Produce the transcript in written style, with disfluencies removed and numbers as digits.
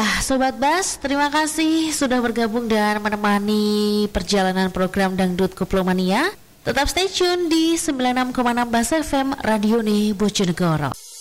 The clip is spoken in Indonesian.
Ya, Sobat Bas, terima kasih sudah bergabung dan menemani perjalanan program Dangdut Koplomania. Tetap stay tune di 96,6 Bas FM Radio Bojonegoro.